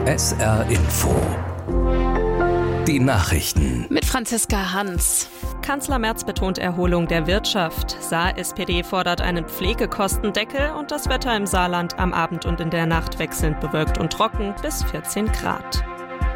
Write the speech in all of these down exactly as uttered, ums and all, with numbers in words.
S R Info. Die Nachrichten. Mit Franziska Hans. Kanzler Merz betont Erholung der Wirtschaft. Saar S P D fordert einen Pflegekostendeckel und das Wetter im Saarland am Abend und in der Nacht wechselnd bewölkt und trocken bis vierzehn Grad.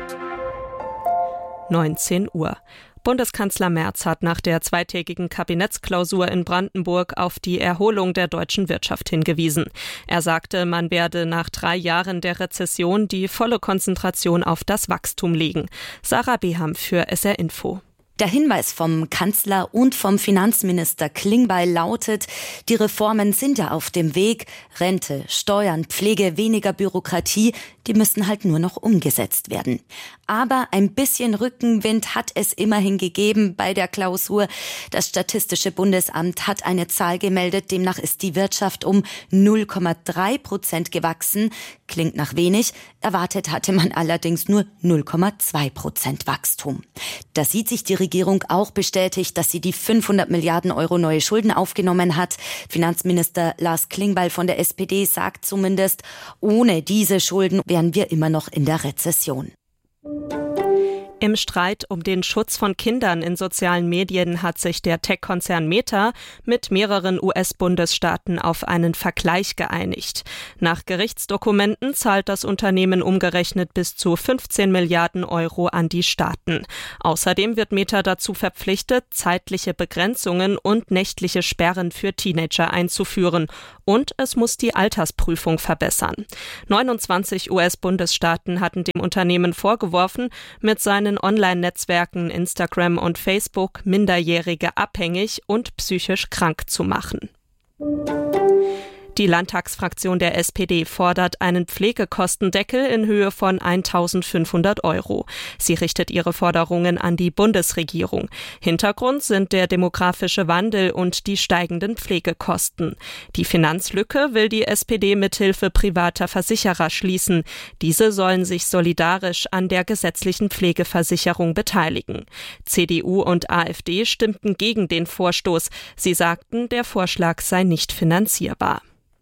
neunzehn Uhr. Bundeskanzler Merz hat nach der zweitägigen Kabinettsklausur in Brandenburg auf die Erholung der deutschen Wirtschaft hingewiesen. Er sagte, man werde nach drei Jahren der Rezession die volle Konzentration auf das Wachstum legen. Sarah Beham für S R Info. Der Hinweis vom Kanzler und vom Finanzminister Klingbeil lautet, die Reformen sind ja auf dem Weg. Rente, Steuern, Pflege, weniger Bürokratie, die müssen halt nur noch umgesetzt werden. Aber ein bisschen Rückenwind hat es immerhin gegeben bei der Klausur. Das Statistische Bundesamt hat eine Zahl gemeldet, demnach ist die Wirtschaft um null Komma drei Prozent gewachsen. Klingt nach wenig, erwartet hatte man allerdings nur null Komma zwei Prozent Wachstum. Da sieht sich die Regierung auch bestätigt, dass sie die fünfhundert Milliarden Euro neue Schulden aufgenommen hat. Finanzminister Lars Klingbeil von der S P D sagt zumindest, ohne diese Schulden wären wir immer noch in der Rezession. Im Streit um den Schutz von Kindern in sozialen Medien hat sich der Tech-Konzern Meta mit mehreren U S-Bundesstaaten auf einen Vergleich geeinigt. Nach Gerichtsdokumenten zahlt das Unternehmen umgerechnet bis zu fünfzehn Milliarden Euro an die Staaten. Außerdem wird Meta dazu verpflichtet, zeitliche Begrenzungen und nächtliche Sperren für Teenager einzuführen. Und es muss die Altersprüfung verbessern. neunundzwanzig U S-Bundesstaaten hatten dem Unternehmen vorgeworfen, mit seinen in Online-Netzwerken Instagram und Facebook Minderjährige abhängig und psychisch krank zu machen. Die Landtagsfraktion der S P D fordert einen Pflegekostendeckel in Höhe von eintausendfünfhundert Euro. Sie richtet ihre Forderungen an die Bundesregierung. Hintergrund sind der demografische Wandel und die steigenden Pflegekosten. Die Finanzlücke will die S P D mithilfe privater Versicherer schließen. Diese sollen sich solidarisch an der gesetzlichen Pflegeversicherung beteiligen. C D U und A f D stimmten gegen den Vorstoß. Sie sagten, der Vorschlag sei nicht finanzierbar.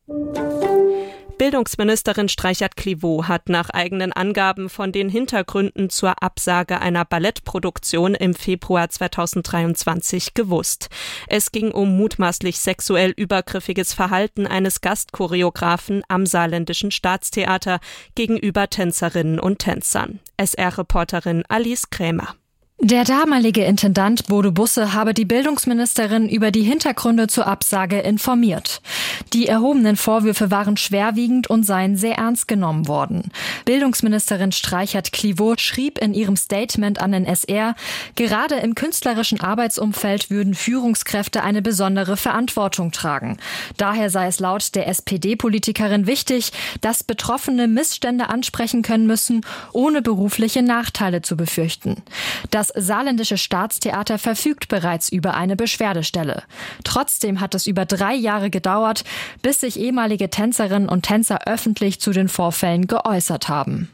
Bildungsministerin Streichert-Clivaux hat nach eigenen Angaben von den Hintergründen zur Absage einer Ballettproduktion im Februar zweitausenddreiundzwanzig gewusst. Es ging um mutmaßlich sexuell übergriffiges Verhalten eines Gastchoreografen am Saarländischen Staatstheater gegenüber Tänzerinnen und Tänzern. S R-Reporterin Alice Krämer. Der damalige Intendant Bodo Busse habe die Bildungsministerin über die Hintergründe zur Absage informiert. Die erhobenen Vorwürfe waren schwerwiegend und seien sehr ernst genommen worden. Bildungsministerin Streichert-Clivaux schrieb in ihrem Statement an den S R, gerade im künstlerischen Arbeitsumfeld würden Führungskräfte eine besondere Verantwortung tragen. Daher sei es laut der S P D-Politikerin wichtig, dass Betroffene Missstände ansprechen können müssen, ohne berufliche Nachteile zu befürchten. Das Saarländische Staatstheater verfügt bereits über eine Beschwerdestelle. Trotzdem hat es über drei Jahre gedauert, bis sich ehemalige Tänzerinnen und Tänzer öffentlich zu den Vorfällen geäußert haben.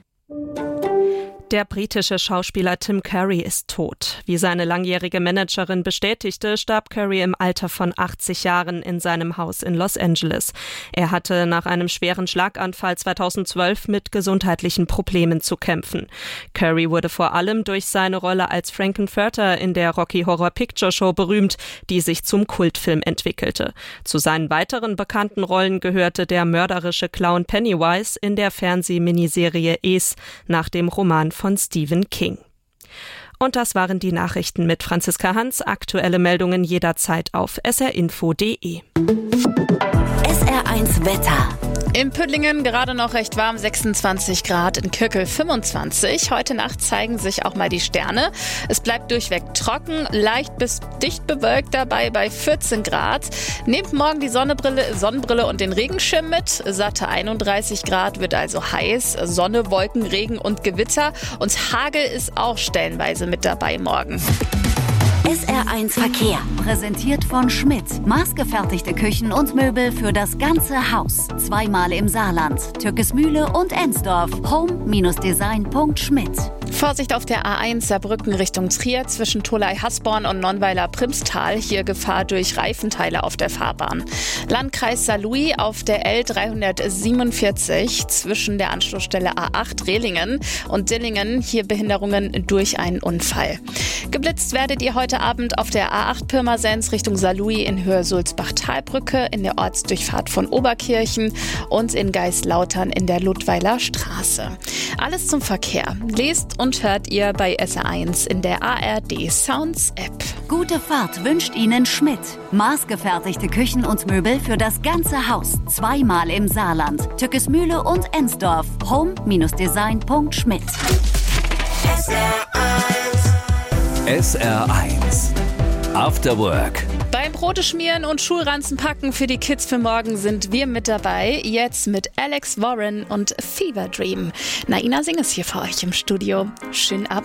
Der britische Schauspieler Tim Curry ist tot. Wie seine langjährige Managerin bestätigte, starb Curry im Alter von achtzig Jahren in seinem Haus in Los Angeles. Er hatte nach einem schweren Schlaganfall zweitausendzwölf mit gesundheitlichen Problemen zu kämpfen. Curry wurde vor allem durch seine Rolle als Frankenfurter in der Rocky Horror Picture Show berühmt, die sich zum Kultfilm entwickelte. Zu seinen weiteren bekannten Rollen gehörte der mörderische Clown Pennywise in der Fernsehminiserie Es nach dem Roman von Stephen King. Und das waren die Nachrichten mit Franziska Hans. Aktuelle Meldungen jederzeit auf s r info punkt d e. S R eins Wetter. In Püttlingen gerade noch recht warm, sechsundzwanzig Grad, in Kückel fünfundzwanzig. Heute Nacht zeigen sich auch mal die Sterne. Es bleibt durchweg trocken, leicht bis dicht bewölkt dabei bei vierzehn Grad. Nehmt morgen die Sonnenbrille, Sonnenbrille und den Regenschirm mit. Satte einunddreißig Grad, wird also heiß. Sonne, Wolken, Regen und Gewitter. Und Hagel ist auch stellenweise mit dabei morgen. S R eins Verkehr. Präsentiert von Schmidt. Maßgefertigte Küchen und Möbel für das ganze Haus. Zweimal im Saarland. Türkismühle und Ensdorf. home Bindestrich design Punkt schmidt. Vorsicht auf der A eins Saarbrücken Richtung Trier zwischen Tholey-Hasborn und Nonnweiler-Primstal. Hier Gefahr durch Reifenteile auf der Fahrbahn. Landkreis Saarlouis auf der L dreihundertsiebenundvierzig zwischen der Anschlussstelle A acht Rehlingen und Dillingen. Hier Behinderungen durch einen Unfall. Geblitzt werdet ihr heute Abend auf der A acht Pirmasens Richtung Saarlouis in Höhe Sulzbach-Talbrücke, in der Ortsdurchfahrt von Oberkirchen und in Geislautern in der Ludweiler Straße. Alles zum Verkehr. Lest und hört ihr bei S R eins in der A R D Sounds App. Gute Fahrt wünscht Ihnen Schmidt. Maßgefertigte Küchen und Möbel für das ganze Haus. Zweimal im Saarland. Tückesmühle und Ensdorf. home Design punkt schmidt. S R eins After Work. Beim Brote schmieren und Schulranzen packen für die Kids für morgen sind wir mit dabei. Jetzt mit Alex Warren und Fever Dream. Naina Sing ist hier für euch im Studio. Schönen Abend.